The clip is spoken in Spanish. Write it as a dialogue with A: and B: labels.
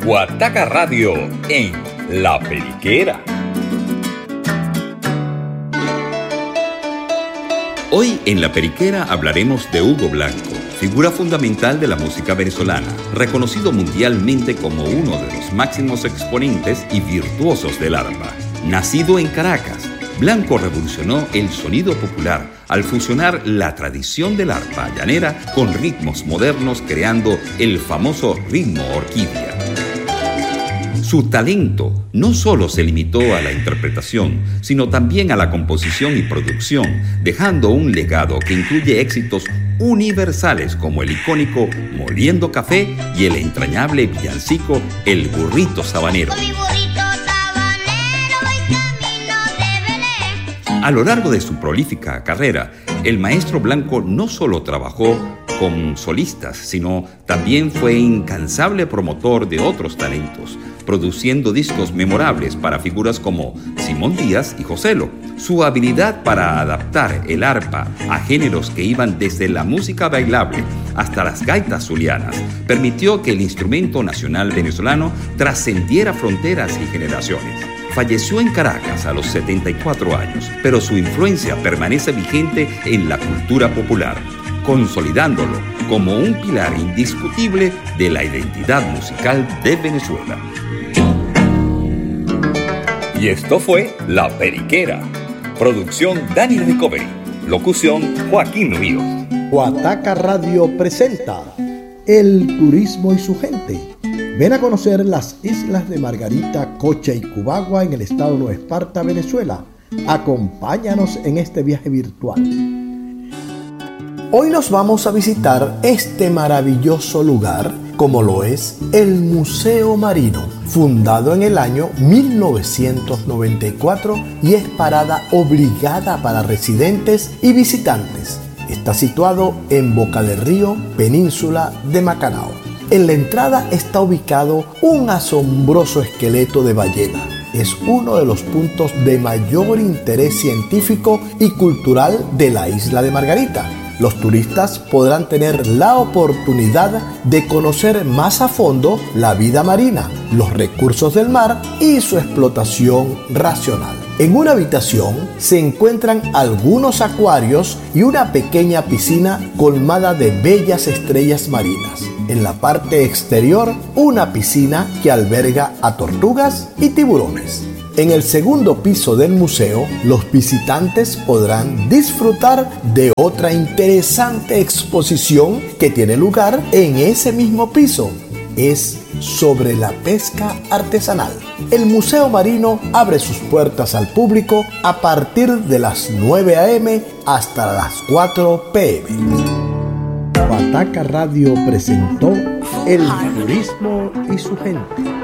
A: Guataca Radio en La Periquera. Hoy en La Periquera hablaremos de Hugo Blanco, figura fundamental de la música venezolana, reconocido mundialmente como uno de los máximos exponentes y virtuosos del arpa. Nacido en Caracas, Blanco revolucionó el sonido popular al fusionar la tradición del arpa llanera con ritmos modernos, creando el famoso ritmo orquídea. Su talento no solo se limitó a la interpretación, sino también a la composición y producción, dejando un legado que incluye éxitos universales como el icónico Moliendo Café y el entrañable villancico El Burrito Sabanero. A lo largo de su prolífica carrera, el maestro Blanco no solo trabajó con solistas, sino también fue incansable promotor de otros talentos, produciendo discos memorables para figuras como Simón Díaz y Joselo. Su habilidad para adaptar el arpa a géneros que iban desde la música bailable hasta las gaitas zulianas permitió que el instrumento nacional venezolano trascendiera fronteras y generaciones. Falleció en Caracas a los 74 años, pero su influencia permanece vigente en la cultura popular, consolidándolo como un pilar indiscutible de la identidad musical de Venezuela. Y esto fue La Periquera. Producción Dani Recovery. Locución Joaquín Ríos.
B: Guataca Radio presenta El turismo y su gente. Ven a conocer las islas de Margarita, Cocha y Cubagua en el estado de Nueva Esparta, Venezuela. Acompáñanos en este viaje virtual. Hoy nos vamos a visitar este maravilloso lugar, como lo es el Museo Marino, fundado en el año 1994 y es parada obligada para residentes y visitantes. Está situado en Boca del Río, península de Macanao. En la entrada está ubicado un asombroso esqueleto de ballena. Es uno de los puntos de mayor interés científico y cultural de la isla de Margarita. Los turistas podrán tener la oportunidad de conocer más a fondo la vida marina, los recursos del mar y su explotación racional. En una habitación se encuentran algunos acuarios y una pequeña piscina colmada de bellas estrellas marinas. En la parte exterior, una piscina que alberga a tortugas y tiburones. En el segundo piso del museo, los visitantes podrán disfrutar de otra interesante exposición que tiene lugar en ese mismo piso. Es sobre la pesca artesanal. El Museo Marino abre sus puertas al público a partir de las 9 a.m. hasta las 4 p.m. Guataca Radio presentó El turismo y su gente.